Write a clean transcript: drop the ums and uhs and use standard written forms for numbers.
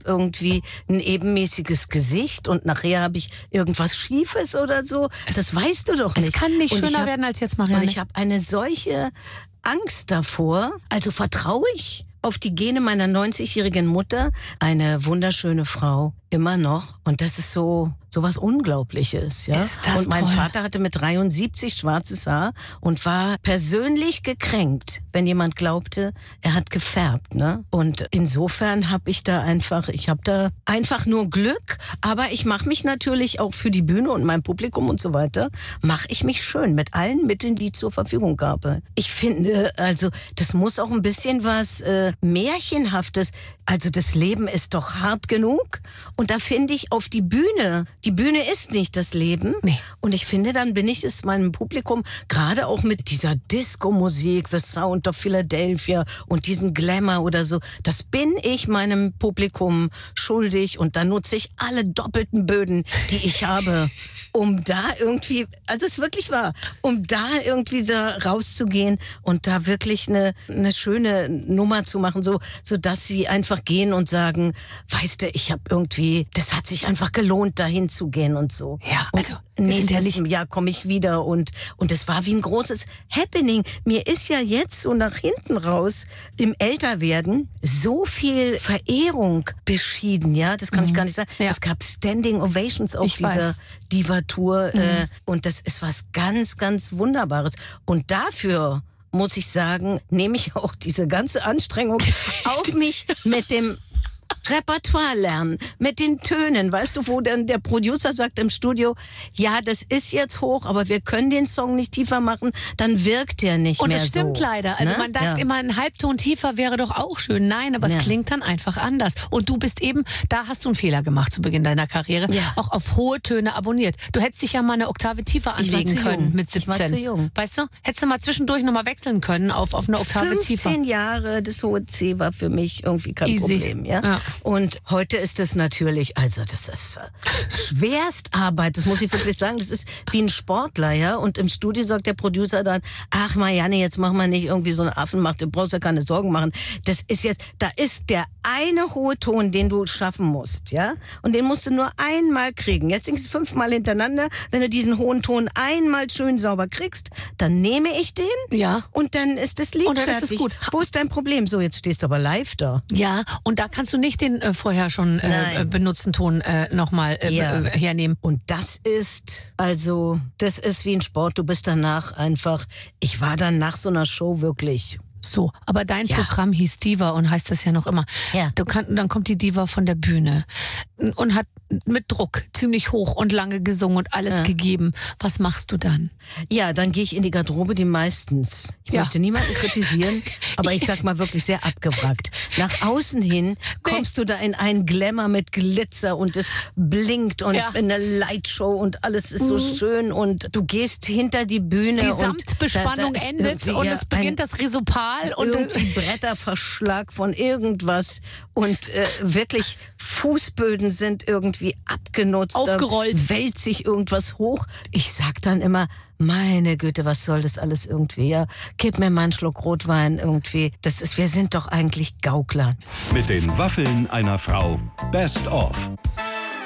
irgendwie ein ebenmäßiges Gesicht und nachher habe ich irgendwas Schiefes oder so. Das weißt du doch nicht. Es kann nicht Und schöner werden als jetzt, Marianne. Und ich habe eine solche Angst davor. Also vertraue ich auf die Gene meiner 90-jährigen Mutter. Eine wunderschöne Frau, immer noch. Und das ist so was Unglaubliches, ja. Ist das und mein toll. Vater hatte mit 73 schwarzes Haar und war persönlich gekränkt, wenn jemand glaubte, er hat gefärbt, ne? Und insofern habe ich da einfach nur Glück, aber ich mache mich natürlich auch für die Bühne und mein Publikum und so weiter, mache ich mich schön mit allen Mitteln, die ich zur Verfügung habe. Ich finde, also das muss auch ein bisschen was Märchenhaftes. Also das Leben ist doch hart genug und da finde ich auf die Bühne ist nicht das Leben. Nee. Und ich finde, dann bin ich es meinem Publikum, gerade auch mit dieser Disco-Musik, The Sound of Philadelphia und diesen Glamour oder so, das bin ich meinem Publikum schuldig und dann nutze ich alle doppelten Böden, die ich habe, um da irgendwie, also es ist wirklich wahr, um da irgendwie da rauszugehen und da wirklich eine schöne Nummer zu machen, so dass sie einfach gehen und sagen, weißt du, ich habe irgendwie, das hat sich einfach gelohnt, dahin zu gehen und so. Ja, also und nächstes Jahr komme ich wieder und es war wie ein großes Happening. Mir ist ja jetzt so nach hinten raus im Älterwerden so viel Verehrung beschieden, ja, das kann ich gar nicht sagen. Ja. Es gab Standing Ovations auf dieser Diva-Tour und das ist was ganz, ganz Wunderbares. Und dafür muss ich sagen, nehme ich auch diese ganze Anstrengung auf mich mit dem Repertoire lernen, mit den Tönen, weißt du, wo dann der Producer sagt im Studio, ja, das ist jetzt hoch, aber wir können den Song nicht tiefer machen, dann wirkt der nicht und mehr so. das stimmt leider. Also ne? man dachte immer, ein Halbton tiefer wäre doch auch schön. Nein, aber es klingt dann einfach anders. Und du bist eben, da hast du einen Fehler gemacht zu Beginn deiner Karriere, auch auf hohe Töne abonniert. Du hättest dich ja mal eine Oktave tiefer anlegen können mit 17. Ich war zu jung. Weißt du, hättest du mal zwischendurch nochmal wechseln können auf eine Oktave tiefer. 15 Jahre, das hohe C war für mich irgendwie kein Problem. Ja? Und heute ist es natürlich, also das ist Schwerstarbeit, das muss ich wirklich sagen, das ist wie ein Sportler, ja, und im Studio sagt der Producer dann, ach Marianne, jetzt mach mal nicht irgendwie so einen Affenmacht, du brauchst ja keine Sorgen machen, das ist jetzt, da ist der eine hohe Ton, den du schaffen musst, ja, und den musst du nur einmal kriegen, jetzt singst du 5-mal hintereinander, wenn du diesen hohen Ton einmal schön sauber kriegst, dann nehme ich den und dann ist das Lied fertig. Ist es gut. Wo ist dein Problem? So, jetzt stehst du aber live da. Ja, und da kannst du nicht den vorher schon benutzten Ton nochmal hernehmen. Und das ist wie ein Sport. Du bist danach einfach, ich war dann nach so einer Show wirklich. So, aber dein Programm hieß Diva und heißt das ja noch immer. Ja. Dann kommt die Diva von der Bühne und hat mit Druck ziemlich hoch und lange gesungen und alles gegeben. Was machst du dann? Ja, dann gehe ich in die Garderobe, die meistens. Ich möchte niemanden kritisieren, aber ich sag mal wirklich sehr abgewrackt. Nach außen hin kommst du da in einen Glamour mit Glitzer und es blinkt und in der Lightshow und alles ist so schön und du gehst hinter die Bühne. Die Samtbespannung endet und es beginnt das Resopal. Und irgendwie Bretterverschlag von irgendwas und wirklich Fußböden sind irgendwie abgenutzt. Aufgerollt. Da wälzt sich irgendwas hoch. Ich sag dann immer, meine Güte, was soll das alles irgendwie? Ja, gib mir mal einen Schluck Rotwein irgendwie. Wir sind doch eigentlich Gaukler. Mit den Waffeln einer Frau. Best of.